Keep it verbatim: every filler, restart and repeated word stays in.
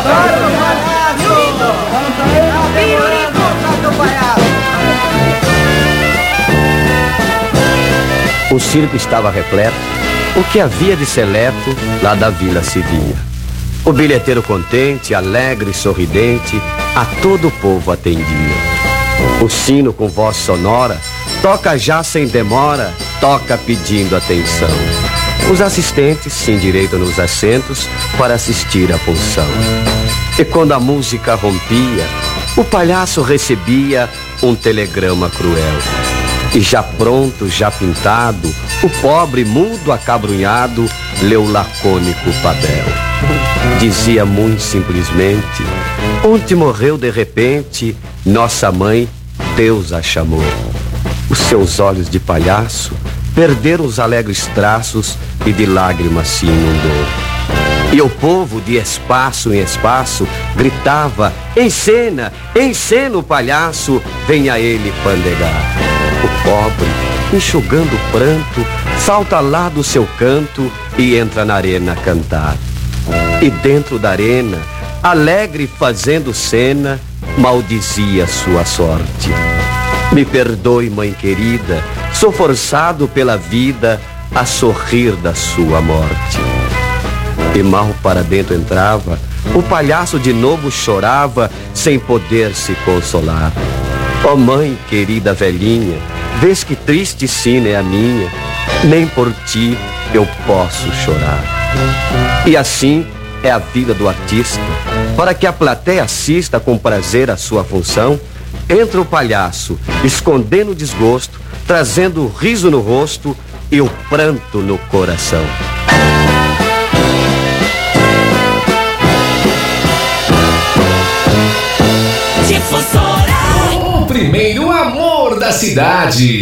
O circo estava repleto, o que havia de seleto lá da vila se via. O bilheteiro contente, alegre e sorridente, a todo o povo atendia. O sino com voz sonora, toca já sem demora, toca pedindo atenção. Os assistentes se endireitam nos assentos para assistir à função. E quando a música rompia, o palhaço recebia um telegrama cruel. E já pronto, já pintado, o pobre mudo acabrunhado leu o lacônico papel. Dizia muito simplesmente: ontem morreu de repente nossa mãe, Deus a chamou. Os seus olhos de palhaço perderam os alegres traços e de lágrimas se inundou. E o povo, de espaço em espaço, gritava: em cena, em cena o palhaço, venha ele pandegar. O pobre, enxugando o pranto, salta lá do seu canto e entra na arena cantar. E dentro da arena, alegre fazendo cena, maldizia sua sorte. Me perdoe, mãe querida, sou forçado pela vida a sorrir da sua morte. E mal para dentro entrava, o palhaço de novo chorava, sem poder se consolar. Ó oh, mãe querida velhinha, vês que triste sina é a minha, nem por ti eu posso chorar. E assim é a vida do artista. Para que a plateia assista com prazer a sua função, entra o palhaço, escondendo o desgosto, trazendo o riso no rosto e o pranto no coração. O primeiro amor da cidade.